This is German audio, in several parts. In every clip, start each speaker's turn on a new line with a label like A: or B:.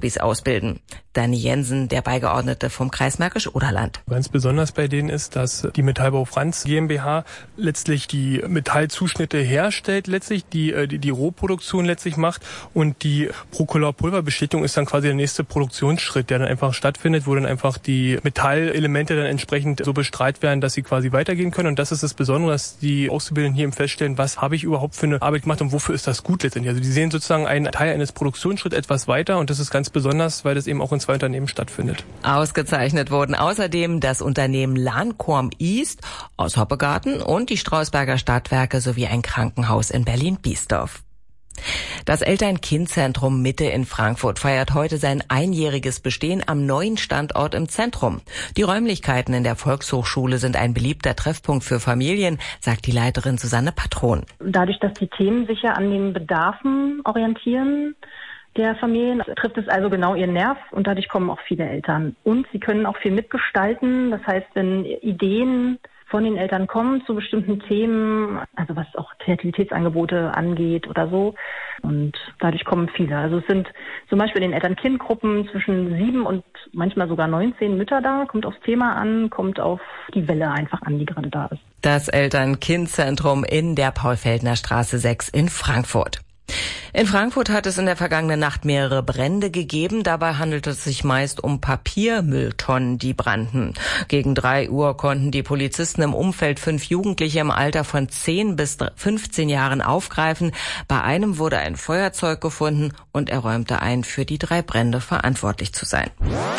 A: Azubis ausbilden. Danny Jensen, der Beigeordnete vom Kreis Märkisch-Oderland.
B: Ganz besonders bei denen ist, dass die Metallbau Franz GmbH letztlich die Metallzuschnitte herstellt, letztlich die Rohproduktion letztlich macht, und die Procolor-Pulverbeschichtung ist dann quasi der nächste Produktionsschritt, der dann einfach stattfindet, wo dann einfach die Metallelemente dann entsprechend so bestrahlt werden, dass sie quasi weitergehen können. Und das ist das Besondere, dass die Auszubildenden hier feststellen, was habe ich überhaupt für eine Arbeit gemacht und wofür ist das gut letztendlich. Also die sehen sozusagen einen Teil eines Produktionsschritts etwas weiter, und das ist ganz besonders, weil das eben auch in 2 Unternehmen stattfindet.
A: Ausgezeichnet wurden außerdem das Unternehmen Lahnkorm East aus Hoppegarten und die Strausberger Stadtwerke sowie ein Krankenhaus in Berlin-Biesdorf. Das Eltern-Kind-Zentrum Mitte in Frankfurt feiert heute sein einjähriges Bestehen am neuen Standort im Zentrum. Die Räumlichkeiten in der Volkshochschule sind ein beliebter Treffpunkt für Familien, sagt die Leiterin Susanne Patron.
C: Dadurch, dass die Themen sich ja an den Bedarfen orientieren der Familien, trifft es also genau ihren Nerv, und dadurch kommen auch viele Eltern. Und sie können auch viel mitgestalten. Das heißt, wenn Ideen von den Eltern kommen zu bestimmten Themen, also was auch Kreativitätsangebote angeht oder so. Und dadurch kommen viele. Also es sind zum Beispiel in den Eltern-Kind-Gruppen zwischen 7 und manchmal sogar 19 Mütter da. Kommt aufs Thema an, kommt auf die Welle einfach an, die gerade da ist.
A: Das Eltern-Kind-Zentrum in der Paul-Feldner-Straße 6 in Frankfurt. In Frankfurt hat es in der vergangenen Nacht mehrere Brände gegeben. Dabei handelt es sich meist um Papiermülltonnen, die brannten. Gegen 3 Uhr konnten die Polizisten im Umfeld 5 Jugendliche im Alter von 10 bis 15 Jahren aufgreifen. Bei einem wurde ein Feuerzeug gefunden, und er räumte ein, für die 3 Brände verantwortlich zu sein.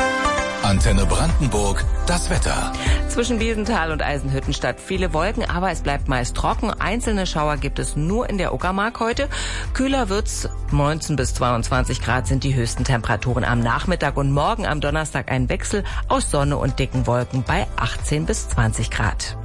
D: Antenne Brandenburg, das Wetter.
A: Zwischen Wiesenthal und Eisenhüttenstadt viele Wolken, aber es bleibt meist trocken. Einzelne Schauer gibt es nur in der Uckermark heute. Kühler wird's, 19 bis 22 Grad sind die höchsten Temperaturen am Nachmittag, und morgen am Donnerstag ein Wechsel aus Sonne und dicken Wolken bei 18 bis 20 Grad.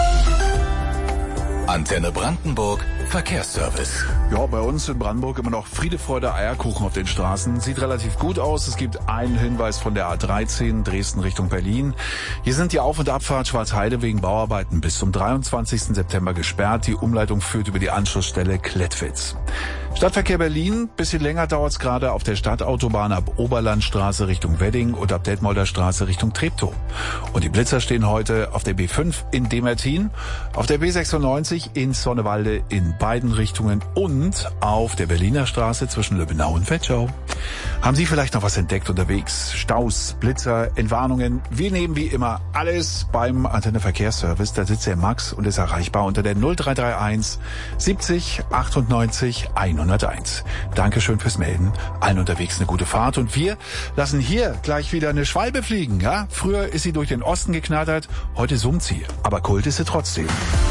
D: Antenne Brandenburg, Verkehrsservice.
E: Ja, bei uns in Brandenburg immer noch Friede, Freude, Eierkuchen auf den Straßen. Sieht relativ gut aus. Es gibt einen Hinweis von der A13 Dresden Richtung Berlin. Hier sind die Auf- und Abfahrt Schwarzheide wegen Bauarbeiten bis zum 23. September gesperrt. Die Umleitung führt über die Anschlussstelle Klettwitz. Stadtverkehr Berlin. Bisschen länger dauert's gerade auf der Stadtautobahn ab Oberlandstraße Richtung Wedding und ab Detmolder Straße Richtung Treptow. Und die Blitzer stehen heute auf der B5 in Demertin, auf der B96 in Sonnewalde in beiden Richtungen und auf der Berliner Straße zwischen Lübbenau und Vetschau. Haben Sie vielleicht noch was entdeckt unterwegs? Staus, Blitzer, Entwarnungen? Wir nehmen wie immer alles beim Antenne Verkehrsservice. Da sitzt der Max und ist erreichbar unter der 0331 70 98 101. Dankeschön fürs Melden. Allen unterwegs eine gute Fahrt, und wir lassen hier gleich wieder eine Schwalbe fliegen. Ja? Früher ist sie durch den Osten geknattert, heute summt sie. Aber Kult ist sie trotzdem.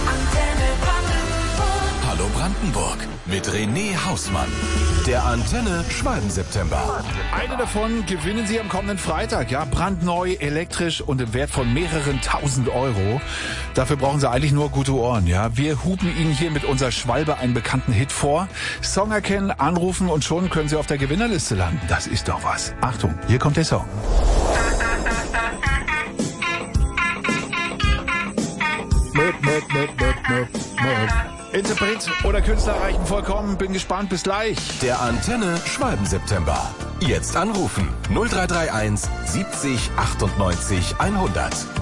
D: Hallo Brandenburg mit René Hausmann. Der Antenne Schwalben-September.
E: Eine davon gewinnen Sie am kommenden Freitag. Ja, brandneu, elektrisch und im Wert von mehreren tausend Euro. Dafür brauchen Sie eigentlich nur gute Ohren. Ja, wir hupen Ihnen hier mit unserer Schwalbe einen bekannten Hit vor. Song erkennen, anrufen, und schon können Sie auf der Gewinnerliste landen. Das ist doch was. Achtung, hier kommt der Song. Interpret oder Künstler reichen vollkommen. Bin gespannt. Bis gleich.
D: Der Antenne Schwalben-September. Jetzt anrufen 0331 70 98 100.